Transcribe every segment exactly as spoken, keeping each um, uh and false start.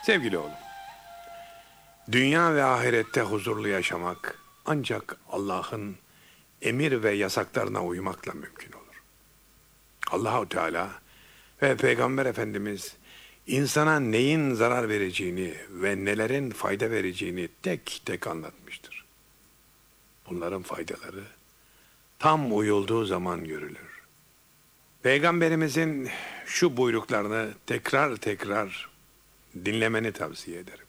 Sevgili oğlum, dünya ve ahirette huzurlu yaşamak ancak Allah'ın emir ve yasaklarına uymakla mümkün olur. Allahu Teala ve Peygamber Efendimiz insana neyin zarar vereceğini ve nelerin fayda vereceğini tek tek anlatmıştır. Bunların faydaları tam uyulduğu zaman görülür. Peygamberimizin şu buyruklarını tekrar tekrar dinlemeni tavsiye ederim.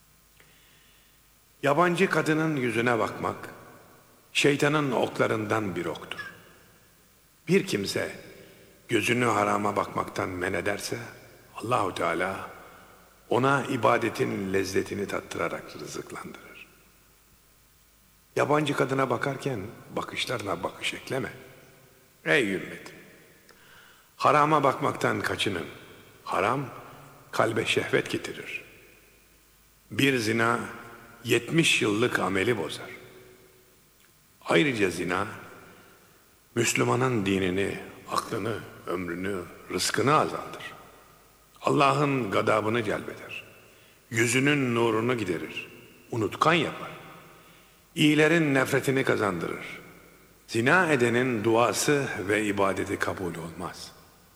Yabancı kadının yüzüne bakmak, şeytanın oklarından bir oktur. Bir kimse gözünü harama bakmaktan men ederse, Allahu Teala ona ibadetin lezzetini tattırarak rızıklandırır. Yabancı kadına bakarken bakışlarına bakış ekleme. Ey ümmet! Harama bakmaktan kaçının. Haram kalbe şehvet getirir. Bir zina yetmiş yıllık ameli bozar. Ayrıca zina Müslümanın dinini, aklını, ömrünü, rızkını azaltır. Allah'ın gadabını celbeder. Yüzünün nurunu giderir. Unutkan yapar. İyilerin nefretini kazandırır. Zina edenin duası ve ibadeti kabul olmaz.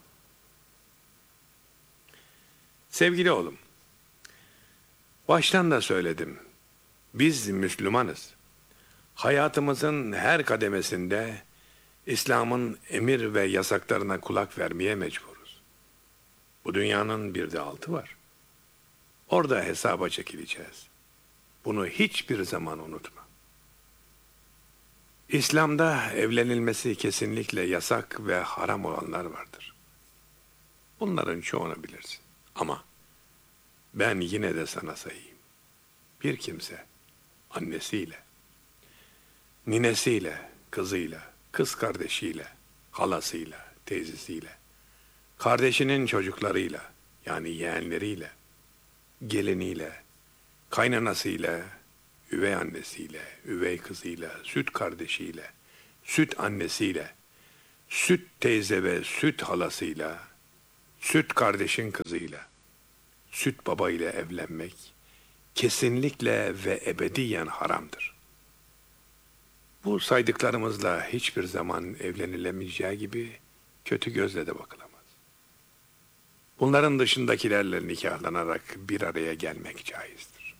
Sevgili oğlum, baştan da söyledim. Biz Müslümanız. Hayatımızın her kademesinde İslam'ın emir ve yasaklarına kulak vermeye mecburuz. Bu dünyanın bir de altı var. Orada hesaba çekileceğiz. Bunu hiçbir zaman unutma. İslam'da evlenilmesi kesinlikle yasak ve haram olanlar vardır. Bunların çoğunu bilirsin. Ama ben yine de sana sayayım. Bir kimse annesiyle, ninesiyle, kızıyla, kız kardeşiyle, halasıyla, teyzesiyle, kardeşinin çocuklarıyla, yani yeğenleriyle, geliniyle, kaynanasıyla, üvey annesiyle, üvey kızıyla, süt kardeşiyle, süt annesiyle, süt teyze ve süt halasıyla, süt kardeşin kızıyla, süt baba ile evlenmek kesinlikle ve ebediyen haramdır. Bu saydıklarımızla hiçbir zaman evlenilemeyeceği gibi kötü gözle de bakılamaz. Bunların dışındakilerle nikahlanarak bir araya gelmek caizdir.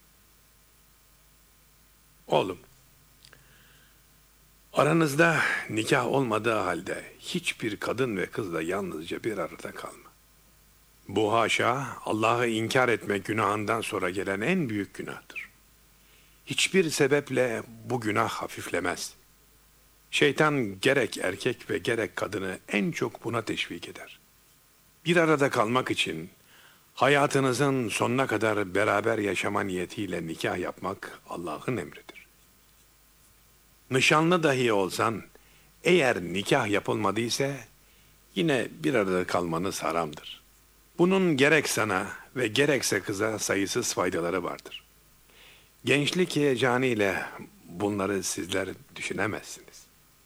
Oğlum, aranızda nikah olmadığı halde hiçbir kadın ve kızla yalnızca bir arada kalma. Bu haşa Allah'ı inkar etmek günahından sonra gelen en büyük günahtır. Hiçbir sebeple bu günah hafiflemez. Şeytan gerek erkek ve gerek kadını en çok buna teşvik eder. Bir arada kalmak için hayatınızın sonuna kadar beraber yaşama niyetiyle nikah yapmak Allah'ın emridir. Nişanlı dahi olsan, eğer nikah yapılmadıysa yine bir arada kalmanız haramdır. Bunun gerek sana ve gerekse kıza sayısız faydaları vardır. Gençlik heyecanıyla bunları sizler düşünemezsiniz.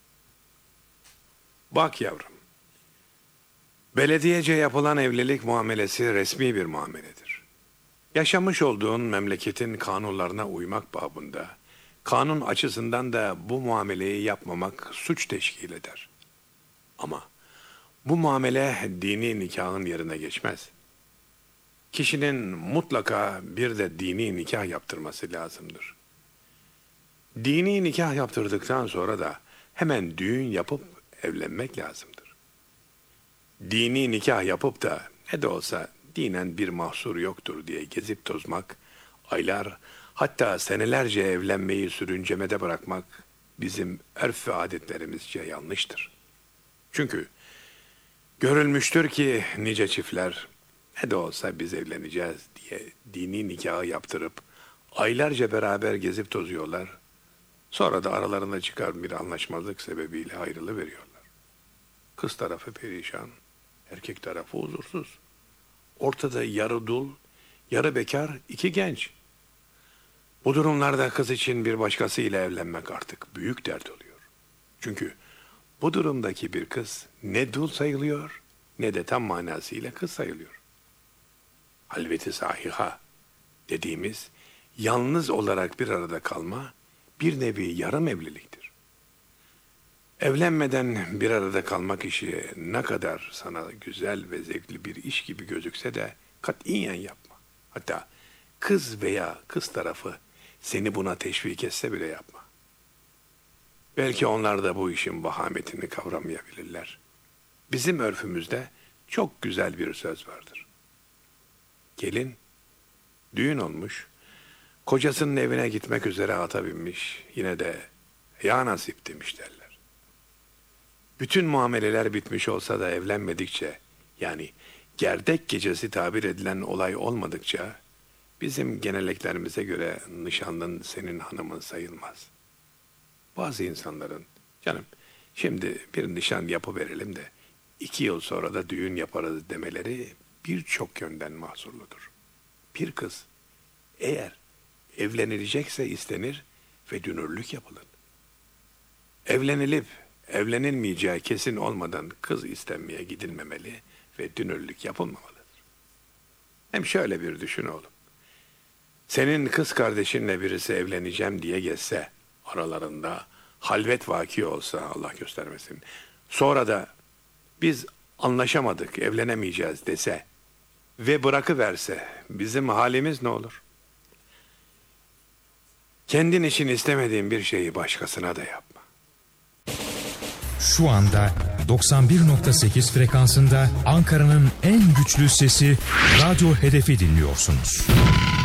Bak yavrum, belediyece yapılan evlilik muamelesi resmi bir muameledir. Yaşamış olduğun memleketin kanunlarına uymak babında, kanun açısından da bu muameleyi yapmamak suç teşkil eder. Ama bu muamele dini nikahın yerine geçmez. Kişinin mutlaka bir de dini nikah yaptırması lazımdır. Dini nikah yaptırdıktan sonra da hemen düğün yapıp evlenmek lazımdır. Dini nikah yapıp da ne de olsa dinen bir mahsur yoktur diye gezip tozmak, aylar hatta senelerce evlenmeyi sürüncemede bırakmak bizim örf ve adetlerimizce yanlıştır. Çünkü görülmüştür ki nice çiftler ne de olsa biz evleneceğiz diye dini nikahı yaptırıp aylarca beraber gezip tozuyorlar. Sonra da aralarında çıkan bir anlaşmazlık sebebiyle ayrılıveriyorlar. Kız tarafı perişan, erkek tarafı huzursuz. Ortada yarı dul, yarı bekar iki genç. Bu durumlarda kız için bir başkasıyla evlenmek artık büyük dert oluyor. Çünkü bu durumdaki bir kız ne dul sayılıyor ne de tam manasıyla kız sayılıyor. halveti sahiha dediğimiz yalnız olarak bir arada kalma bir nevi yarım evliliktir. Evlenmeden bir arada kalmak işi ne kadar sana güzel ve zevkli bir iş gibi gözükse de katiyen yapma. Hatta kız veya kız tarafı seni buna teşvik etse bile yapma. Belki onlar da bu işin vahametini kavramayabilirler. Bizim örfümüzde çok güzel bir söz vardır. Gelin, düğün olmuş, kocasının evine gitmek üzere ata binmiş, yine de ya nasip demiş derler. Bütün muameleler bitmiş olsa da evlenmedikçe, yani gerdek gecesi tabir edilen olay olmadıkça, bizim geleneklerimize göre nişanlın senin hanımın sayılmaz. Bazı insanların, canım şimdi bir nişan yapıverelim de iki yıl sonra da düğün yaparız demeleri birçok yönden mahsurludur. Bir kız eğer evlenilecekse istenir ve dünürlük yapılır. Evlenilip evlenilmeyeceği kesin olmadan kız istenmeye gidilmemeli ve dünürlük yapılmamalıdır. Hem şöyle bir düşün oğlum. Senin kız kardeşinle birisi evleneceğim diye geçse, aralarında halvet vaki olsa Allah göstermesin, sonra da biz anlaşamadık, evlenemeyeceğiz dese ve bırakıverse bizim halimiz ne olur? Kendin için istemediğin bir şeyi başkasına da yapma. Şu anda doksan bir nokta sekiz frekansında Ankara'nın en güçlü sesi Radyo Hedef'i dinliyorsunuz.